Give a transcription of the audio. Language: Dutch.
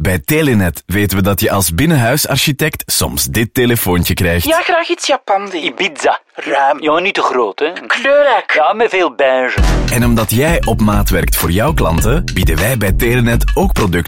Bij Telenet weten we dat je als binnenhuisarchitect soms dit telefoontje krijgt. Ja, graag iets Japandi. Ibiza. Ruim. Ja, niet te groot, hè. Kleurrijk. Ja, met veel beige. En omdat jij op maat werkt voor jouw klanten, bieden wij bij Telenet ook producten